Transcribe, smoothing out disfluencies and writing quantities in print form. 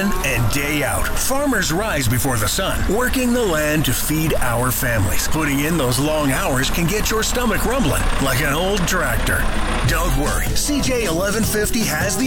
in and day out, farmers rise before the sun, working the land to feed our families. Putting in those long hours can get your stomach rumbling like an old tractor. Don't worry, CJ 1150 has the